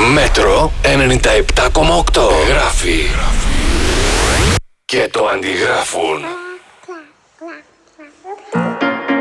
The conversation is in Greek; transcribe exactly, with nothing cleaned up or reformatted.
Μέτρο ενενήντα επτά κόμμα οκτώ. Γράφει και το αντιγράφουν.